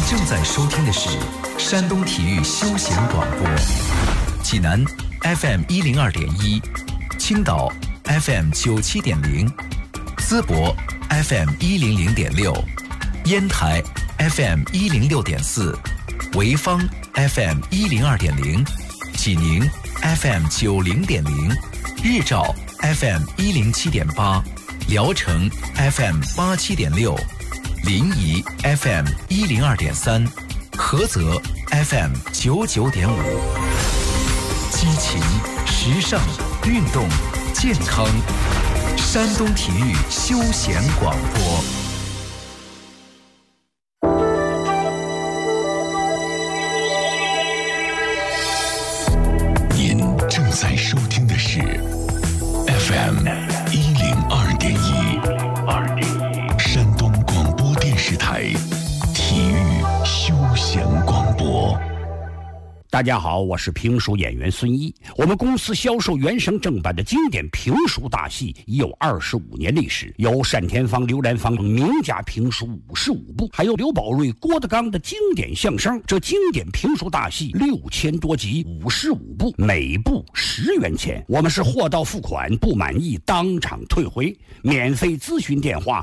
正在收听的是山东体育休闲广播，济南 FM 102.1，青岛 FM 97.0，淄博 FM 100.6，烟台 FM 106.4，潍坊 FM 102.0，济宁 FM 90.0，日照 FM 107.8，聊城 FM 87.6，临沂 FM 102.3，菏泽 FM 99.5。激情、时尚、运动、健康，山东体育休闲广播。 您正在收听的是 FM 102.1，山东广播电视台体育休闲广播。 大家好，我是评书演员孙一。我们公司销售原声正版的经典评书大戏已有25年历史，有单田芳、刘兰芳名家评书55部，还有刘宝瑞、郭德纲的经典相声。这经典评书大戏6000多集，55部，每部10元钱。我们是货到付款，不满意当场退回。免费咨询电话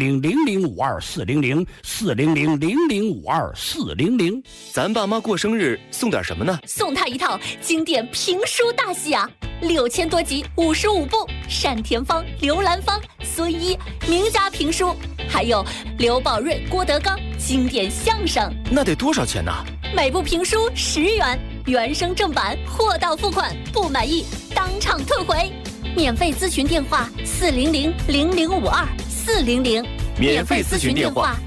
400-0052-400，400-0052-400。 咱爸妈过生日送点什么呢？ 送他一套经典评书大戏啊，6000多集，55部，单田芳、刘兰芳、孙一名家评书，还有刘宝瑞、郭德纲经典相声。 那得多少钱呢？ 每部评书10元，原声正版，货到付款，不满意当场退回。免费咨询电话400-0052-400， 免费咨询电话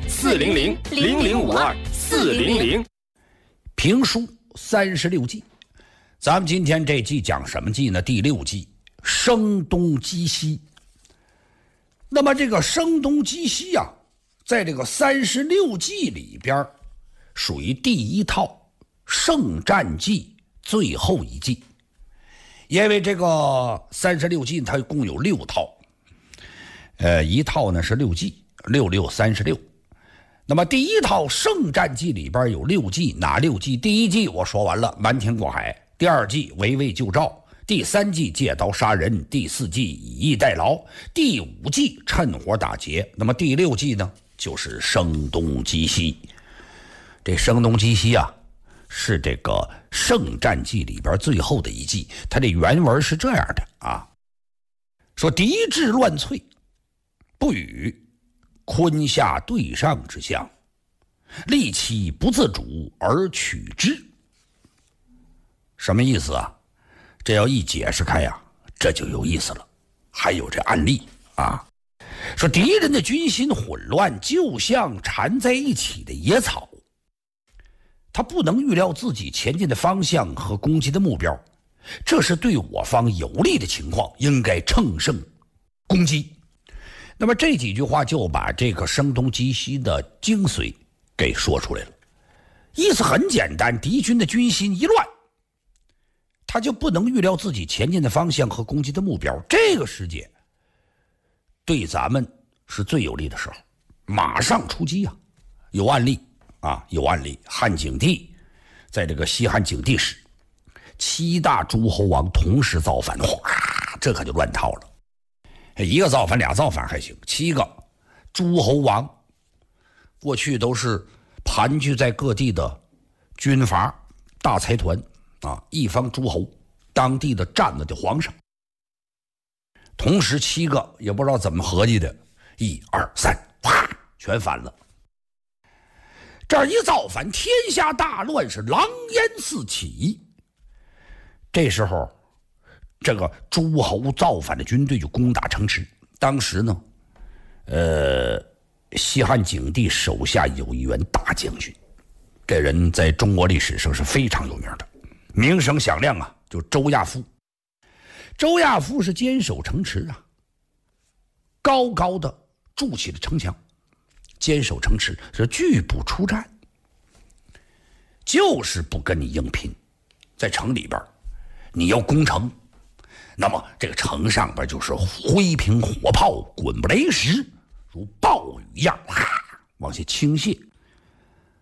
400-0052-400。 评书36季，咱们今天这季讲什么季呢？第6季，声东击西。那么这个声东击西啊，在这个36季里边，属于第一套圣战记最后一季。因为这个36季它共有6套，一套呢是6季，6636。那么第一套圣战记里边有6季，哪6季？第1季我说完了，瞒天过海；第2季围魏救赵；第3季借刀杀人；第4季以逸待劳；第5季趁火打劫。那么第6季呢，就是声东击西。这声东击西啊，是这个圣战记里边最后的一季。它这原文是这样的啊，说敌至乱瘁，不与坤下对上之象，利其不自主而取之。什么意思啊？这要一解释开呀，这就有意思了。还有这案例啊，说敌人的军心混乱，就像缠在一起的野草，他不能预料自己前进的方向和攻击的目标，这是对我方有利的情况，应该乘胜攻击。那么这几句话就把这个声东击西的精髓给说出来了。意思很简单，敌军的军心一乱，他就不能预料自己前进的方向和攻击的目标，这个时节对咱们是最有利的时候，马上出击啊！有案例啊，有案例。汉景帝在这个西汉景帝时，7大诸侯王同时造反，哗，这可就乱套了。一个造反俩造反还行，7个诸侯王过去都是盘踞在各地的军阀大财团啊，一方诸侯，当地的站子的皇上，同时7个也不知道怎么合计的，1、2、3，啪，全反了。这一造反，天下大乱，是狼烟四起。这时候这个诸侯造反的军队就攻打城池。当时呢，西汉景帝手下有一员大将军，这人在中国历史上是非常有名的，名声响亮啊，就周亚夫。周亚夫是坚守城池啊，高高的筑起了城墙，坚守城池，是拒不出战，就是不跟你硬拼。在城里边你要攻城，那么这个城上边就是灰瓶火炮，滚不雷石，如暴雨一样，往下倾泻。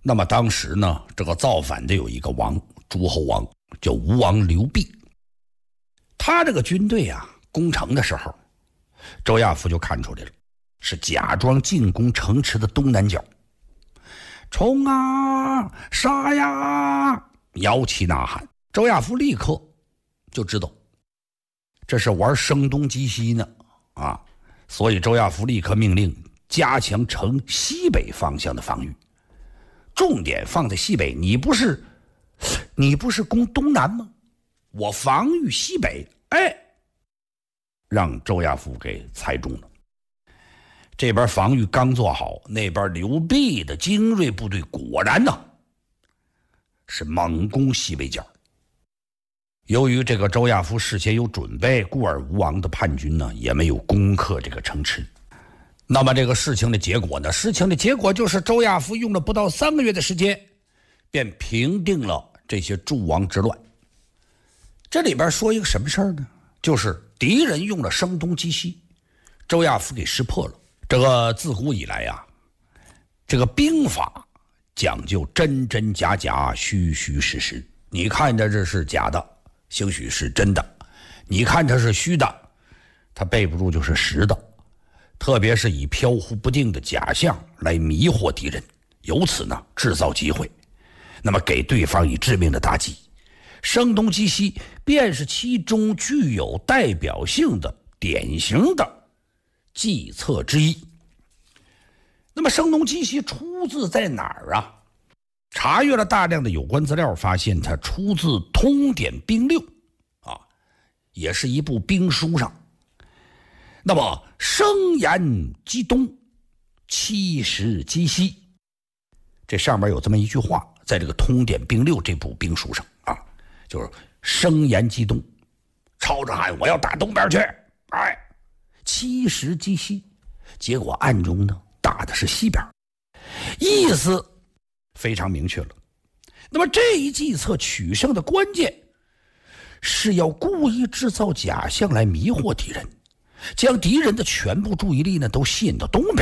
那么当时呢，这个造反的有一个王，诸侯王，叫吴王刘濞。他这个军队啊，攻城的时候，周亚夫就看出来了，是假装进攻城池的东南角，冲啊，杀呀，摇旗呐喊。周亚夫立刻就知道这是玩声东击西呢啊，所以周亚夫立刻命令加强城西北方向的防御，重点放在西北。你不是攻东南吗？我防御西北。哎，让周亚夫给猜中了。这边防御刚做好，那边刘濞的精锐部队果然呢是猛攻西北角。由于这个周亚夫事先有准备，故而吴王的叛军呢也没有攻克这个城池。那么这个事情的结果呢？事情的结果就是周亚夫用了不到3个月的时间，便平定了这些诸王之乱。这里边说一个什么事儿呢？就是敌人用了声东击西，周亚夫给识破了。这个自古以来呀，这个兵法讲究真真假假，虚虚实实。你看着这是假的，兴许是真的；你看它是虚的，它备不住就是实的。特别是以飘忽不定的假象来迷惑敌人，由此呢制造机会，那么给对方以致命的打击。声东击西便是其中具有代表性的典型的计策之一。那么声东击西出自在哪儿啊？查阅了大量的有关资料，发现它出自《通典兵六》啊，也是一部兵书上。那么声言击东，欺实击西，这上面有这么一句话，在这个《通典兵六》这部兵书上啊，就是声言击东，吵着喊我要打东边去，哎，欺实击西，结果暗中呢打的是西边，意思非常明确了。那么这一计策取胜的关键是要故意制造假象来迷惑敌人，将敌人的全部注意力呢都吸引到东边，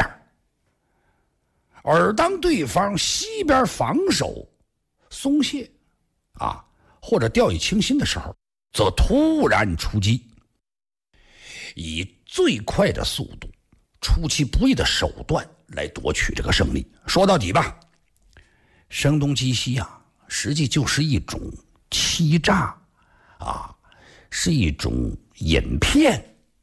而当对方西边防守松懈啊，或者掉以轻心的时候，则突然出击，以最快的速度、出其不意的手段来夺取这个胜利。说到底吧，声东击西啊，实际就是一种欺诈啊，是一种引骗，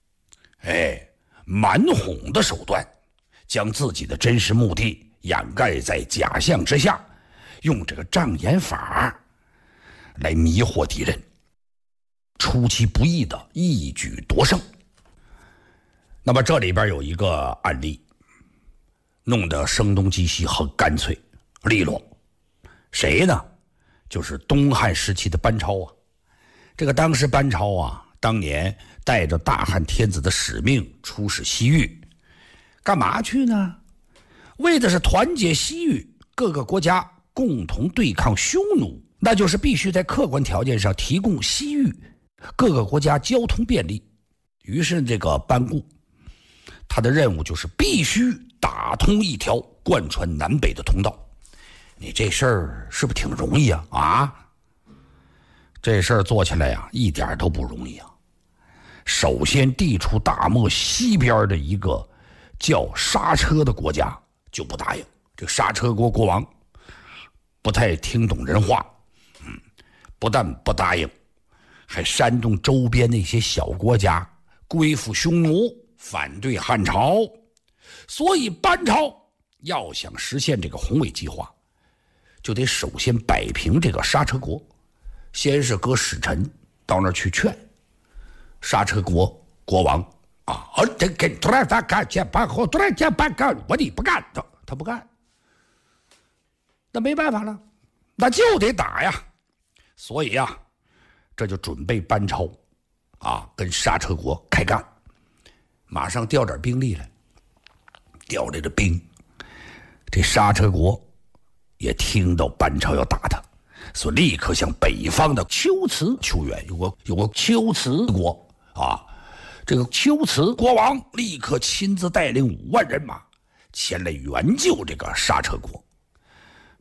瞒哄的手段，将自己的真实目的掩盖在假象之下，用这个障眼法来迷惑敌人，出其不意的一举夺胜。那么这里边有一个案例，弄得声东击西很干脆利落。谁呢？就是东汉时期的班超啊。这个当时班超啊，当年带着大汉天子的使命出使西域，干嘛去呢？为的是团结西域各个国家共同对抗匈奴，那就是必须在客观条件上提供西域各个国家交通便利。于是这个班固，他的任务就是必须打通一条贯穿南北的通道。你这事儿是不是挺容易啊？啊，这事儿做起来呀，一点都不容易啊。首先地处大漠西边的一个叫刹车的国家就不答应，这个刹车国国王不太听懂人话，不但不答应，还煽动周边那些小国家归附匈奴，反对汉朝。所以班超要想实现这个宏伟计划，就得首先摆平这个刹车国。先是搁使臣到那儿去劝刹车国国王啊，我你不干，他不干，那没办法了，那就得打呀。所以呀，这就准备班超啊跟刹车国开干，马上调点兵力来。调来的兵，这刹车国也听到班超要打他，所以立刻向北方的龟兹求援。有个龟兹国啊，这个龟兹国王立刻亲自带领5万人马前来援救这个刹车国。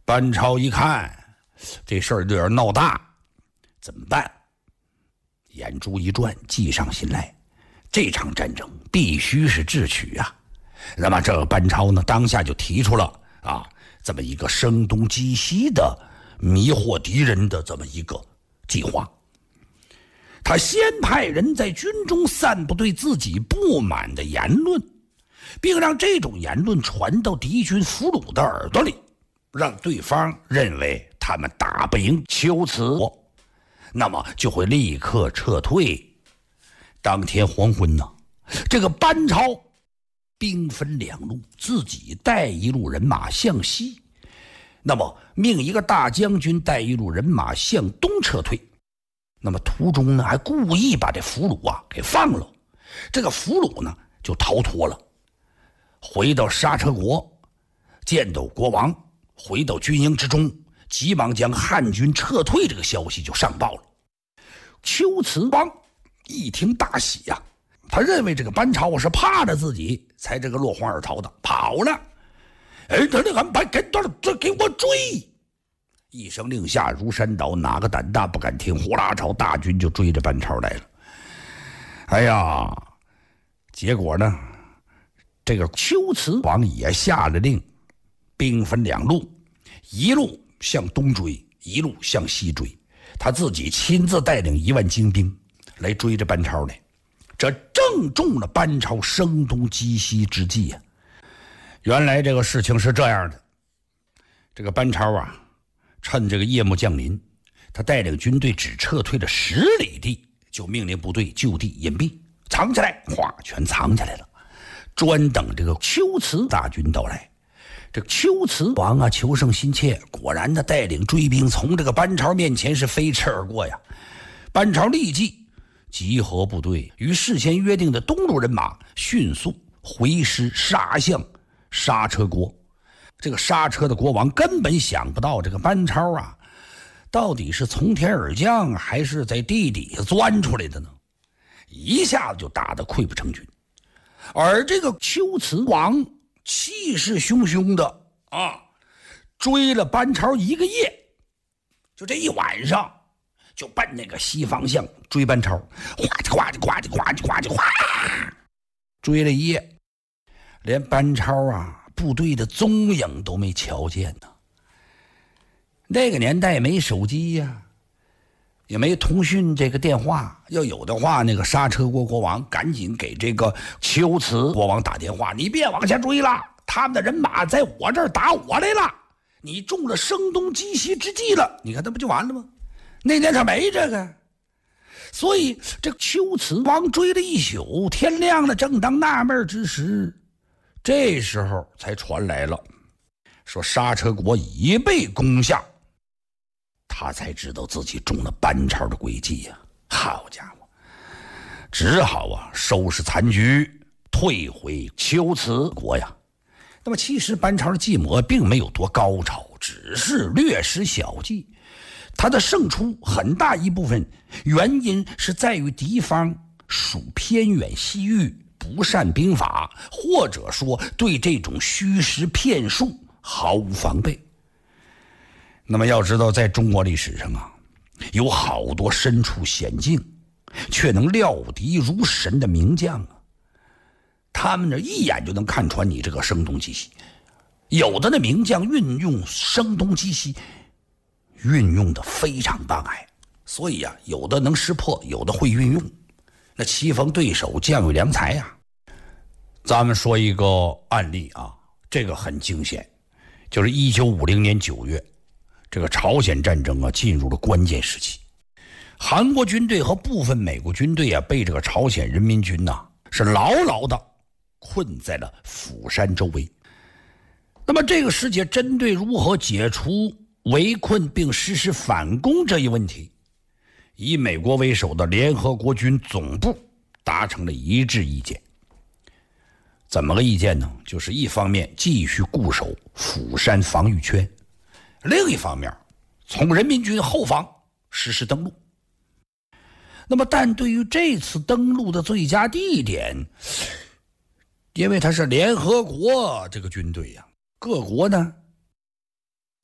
班超一看这事儿有点闹大，怎么办？眼珠一转，计上心来，这场战争必须是智取啊。那么这个班超呢，当下就提出了这么一个声东击西的迷惑敌人的这么一个计划。他先派人在军中散布对自己不满的言论，并让这种言论传到敌军俘虏的耳朵里，让对方认为他们打不赢龟兹国，那么就会立刻撤退。当天黄昏呢，这个班超兵分两路，自己带一路人马向西，那么命一个大将军带一路人马向东撤退。那么途中呢，还故意把这俘虏给放了，这个俘虏呢就逃脱了，回到沙车国，见到国王，回到军营之中，急忙将汉军撤退这个消息就上报了。龟兹王一听大喜呀，他认为这个班超是怕着自己才这个落荒而逃的，跑了。他这安排给我追！一声令下如山倒，哪个胆大不敢听，呼啦朝大军就追着班超来了。哎呀，结果呢，这个龟兹王也下了令，兵分两路，一路向东追，一路向西追。他自己亲自带领1万精兵来追着班超来，这正中了班超声东击西之计呀。原来这个事情是这样的，这个班超趁这个夜幕降临，他带领军队只撤退了10里地，就命令部队就地隐蔽，藏起来，全藏起来了，专等这个龟兹大军到来。这龟兹王求胜心切，果然的带领追兵从这个班超面前是飞驰而过呀。班超立即集合部队，与事先约定的东路人马迅速回师杀向沙车国。这个沙车的国王根本想不到这个班超到底是从天而降还是在地底下钻出来的呢，一下子就打得溃不成军。而这个龟兹王气势汹汹的追了班超1个夜，就这一晚上就奔那个西方向追班超，哗唧追了1夜，连班超部队的踪影都没瞧见呢。那个年代没手机呀，也没通讯这个电话，要有的话，那个沙车国国王赶紧给这个龟兹国王打电话，你别往下追了，他们的人马在我这儿打我来了，你中了声东击西之计了。你看那不就完了吗？那年他没这个，所以这龟兹王追了一宿，天亮了，正当纳闷之时，这时候才传来了说沙车国已被攻下，他才知道自己中了班超的诡计呀。好家伙，只好收拾残局，退回龟兹国呀。那么其实班超的计谋并没有多高超，只是略施小计。他的胜出很大一部分原因是在于敌方属偏远西域，不善兵法，或者说对这种虚实骗术毫无防备。那么要知道，在中国历史上有好多身处险境却能料敌如神的名将他们一眼就能看穿你这个声东击西。有的那名将运用声东击西运用的非常棒所以有的能识破，有的会运用，那棋逢对手，将有良才咱们说一个案例这个很惊险，就是1950年9月，这个朝鲜战争进入了关键时期，韩国军队和部分美国军队被这个朝鲜人民军是牢牢的困在了釜山周围。那么这个世界针对如何解除围困并实施反攻这一问题，以美国为首的联合国军总部达成了一致意见。怎么个意见呢？就是一方面继续固守釜山防御圈，另一方面从人民军后方实施登陆。那么但对于这次登陆的最佳地点，因为它是联合国这个军队各国呢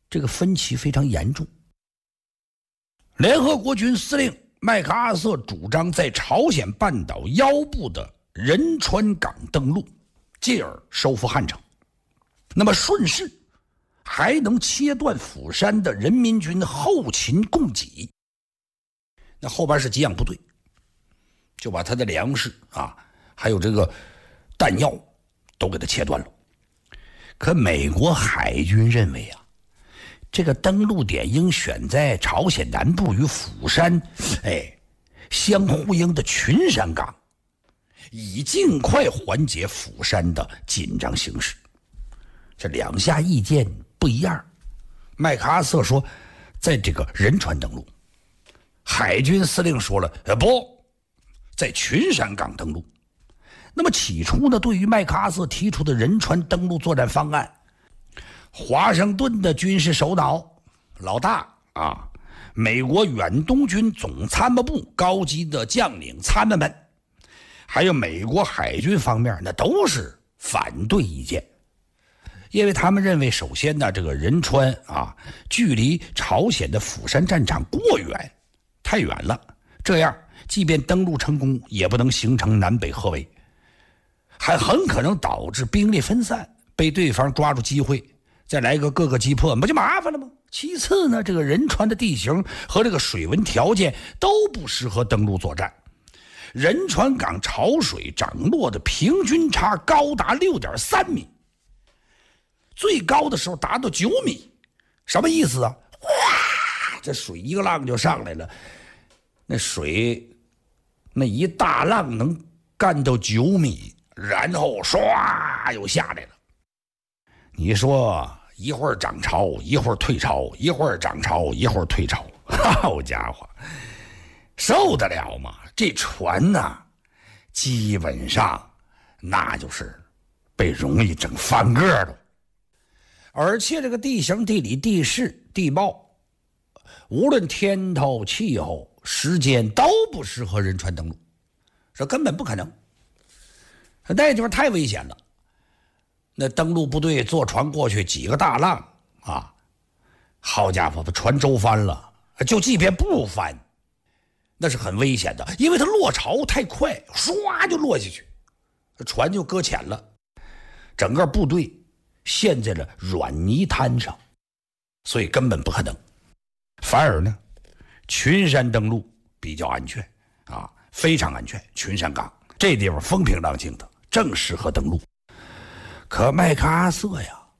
这个分歧非常严重。联合国军司令麦克阿瑟主张在朝鲜半岛腰部的仁川港登陆，进而收复汉城。那么顺势还能切断釜山的人民军后勤供给。那后边是给养部队，就把他的粮食还有这个弹药都给他切断了。可美国海军认为这个登陆点应选在朝鲜南部与釜山相呼应的群山港，以尽快缓解釜山的紧张形势。这两下意见不一样，麦克阿瑟说在这个仁川登陆，海军司令说了不，在群山港登陆。那么起初呢，对于麦克阿瑟提出的仁川登陆作战方案，华盛顿的军事首脑老大美国远东军总参谋部高级的将领参谋们，还有美国海军方面，那都是反对意见。因为他们认为，首先呢，这个仁川距离朝鲜的釜山战场过远，太远了，这样即便登陆成功，也不能形成南北合围，还很可能导致兵力分散，被对方抓住机会再来个各个击破，不就麻烦了吗？其次呢，这个仁川的地形和这个水文条件都不适合登陆作战。仁川港潮水涨落的平均差高达 6.3 米，最高的时候达到9米。什么意思啊？哇，这水一个浪就上来了，那水那一大浪能干到9米，然后唰又下来了。你说一会儿涨潮，一会儿退潮，一会儿涨潮，一会儿退潮，好家伙，受得了吗？这船呢，基本上那就是被容易整翻个了。而且这个地形、地理、地势、地貌，无论天头、气候、时间都不适合仁川登陆，这根本不可能。那地方太危险了。那登陆部队坐船过去，几个大浪好家伙，把船周翻了。就即便不翻，那是很危险的，因为它落潮太快，唰就落下去，船就搁浅了，整个部队陷在了软泥滩上，所以根本不可能。反而呢，群山登陆比较安全非常安全。群山港这地方风平浪静的，正适合登陆。可麦克阿瑟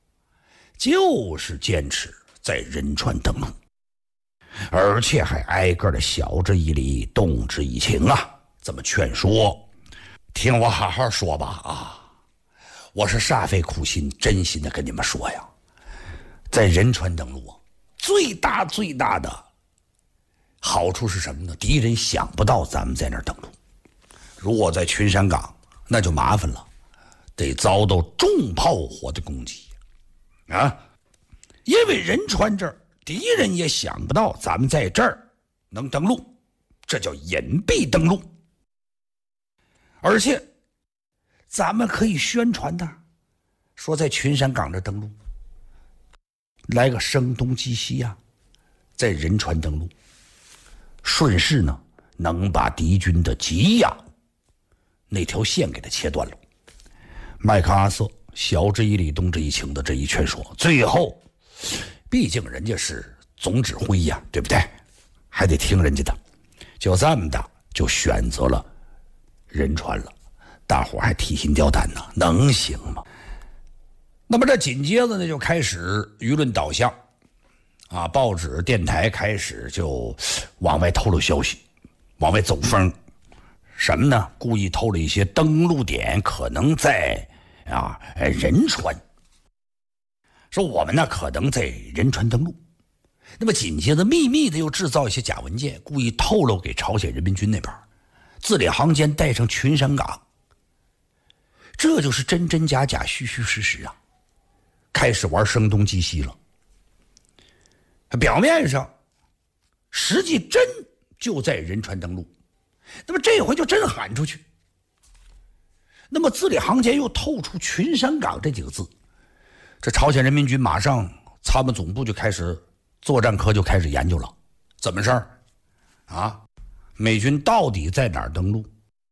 就是坚持在仁川登陆，而且还挨个的晓之以理，动之以情这么劝说。听我好好说吧我是煞费苦心，真心的跟你们说呀，在仁川登陆最大的好处是什么呢？敌人想不到咱们在那儿登陆。如果在群山港，那就麻烦了，得遭到重炮火的攻击因为仁川这儿敌人也想不到咱们在这儿能登陆，这叫隐蔽登陆。而且咱们可以宣传的说在群山港这登陆，来个声东击西在仁川登陆，顺势呢能把敌军的给养那条线给它切断了。麦克阿瑟晓之以理，动之以情的这一劝说，最后毕竟人家是总指挥对不对？还得听人家的，就这么的就选择了仁川了。大伙还提心吊胆呢，能行吗？那么这紧接着呢，就开始舆论导向报纸、电台开始就往外透露消息，往外走风。什么呢？故意透了一些登陆点可能在仁川，说我们呢可能在仁川登陆。那么紧接着秘密的又制造一些假文件，故意透露给朝鲜人民军那边，字里行间带上群山港。这就是真真假假，虚虚实实开始玩声东击西了。表面上实际真就在仁川登陆，那么这回就真喊出去。那么字里行间又透出群山港这几个字，这朝鲜人民军马上参谋总部就开始作战科就开始研究了，怎么事儿啊？美军到底在哪儿登陆？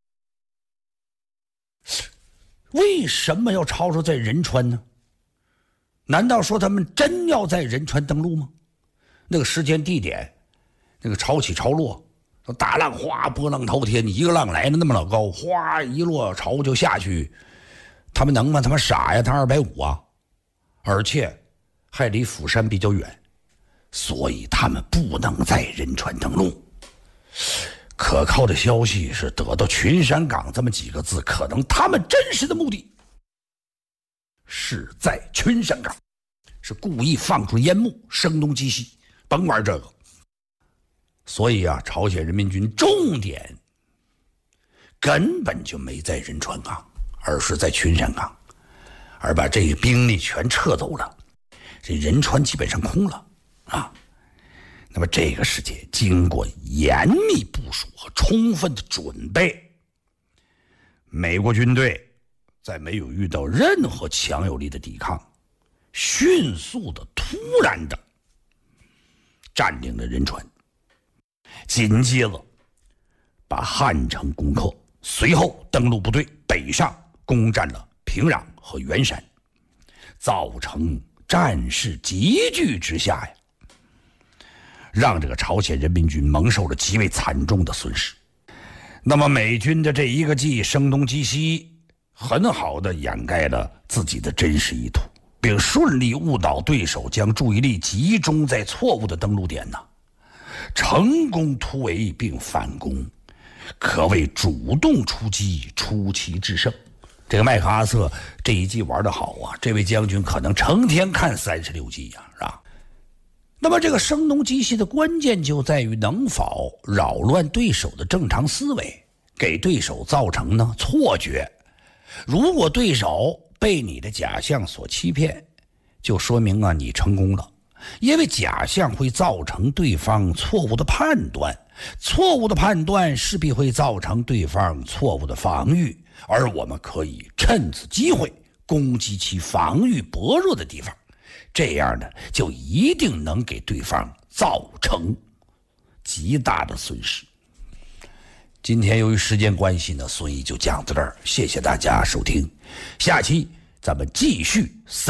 为什么要吵吵在仁川呢？难道说他们真要在仁川登陆吗？那个时间地点，那个潮起潮落，大浪哗波浪滔天，一个浪来的那么老高，哗一落潮就下去，他们能吗？他们傻呀，他250啊，而且还离釜山比较远，所以他们不能在仁川登陆。可靠的消息是得到群山港这么几个字，可能他们真实的目的是在群山港，是故意放出烟幕声东击西，甭玩这个。所以啊，朝鲜人民军重点根本就没在仁川港，而是在群山港，而把这个兵力全撤走了，这仁川基本上空了啊。那么这个时间经过严密部署和充分的准备，美国军队在没有遇到任何强有力的抵抗，迅速的突然的占领了仁川，紧接着把汉城攻克，随后登陆部队北上攻占了平壤和元山，造成战事急剧之下呀，让这个朝鲜人民军蒙受了极为惨重的损失。那么美军的这一个计声东击西，很好的掩盖了自己的真实意图，并顺利误导对手将注意力集中在错误的登陆点呢，成功突围并反攻，可谓主动出击，出奇制胜。这个麦克阿瑟这一计玩得好啊，这位将军可能成天看36计呀，是吧？那么这个声东击西的关键就在于能否扰乱对手的正常思维，给对手造成呢错觉。如果对手被你的假象所欺骗，就说明啊你成功了，因为假象会造成对方错误的判断，错误的判断势必会造成对方错误的防御，而我们可以趁此机会攻击其防御薄弱的地方，这样呢就一定能给对方造成极大的损失。今天由于时间关系呢，所以就讲到这儿，谢谢大家收听，下期咱们继续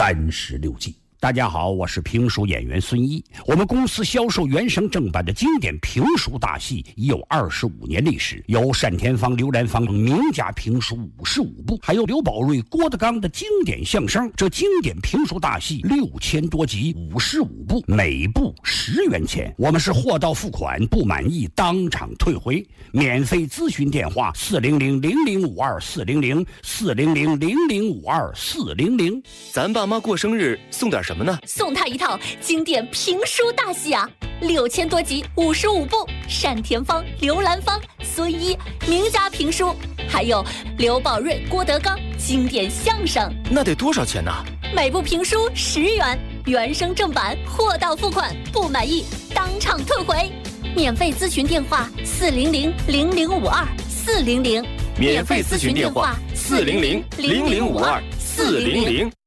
36计。大家好，我是评书演员孙一。我们公司销售原声正版的经典评书大戏已有25年历史，有单田芳、刘兰芳名家评书55部，还有刘宝瑞、郭德纲的经典相声。这经典评书大戏6000多集，55部，每部10元钱。我们是货到付款，不满意当场退回。免费咨询电话400-0052-400，400-0052-400。 咱爸妈过生日送点什么呢？ 送他一套经典评书大戏啊，6000多集，55部，单田芳、刘兰芳、孙一名家评书，还有刘宝瑞、郭德纲经典相声。 那得多少钱呢？ 每部评书10元，原声正版，货到付款，不满意当场退回。免费咨询电话400-0052-400， 免费咨询电话400-0052-400。